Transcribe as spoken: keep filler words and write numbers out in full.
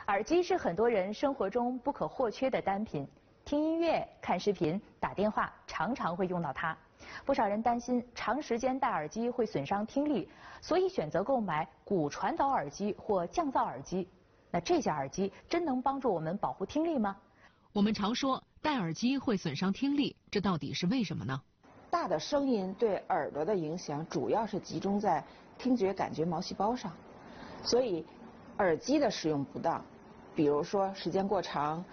耳机是很多人生活中不可或缺的单品，听音乐、看视频、打电话常常会用到它。不少人担心长时间戴耳机会损伤听力，所以选择购买骨传导耳机或降噪耳机。那这些耳机真能帮助我们保护听力吗？ 我们常说戴耳机会损伤听力，这到底是为什么呢？ 大的声音对耳朵的影响主要是集中在听觉感觉毛细胞上，所以耳机的使用不当，比如说时间过长，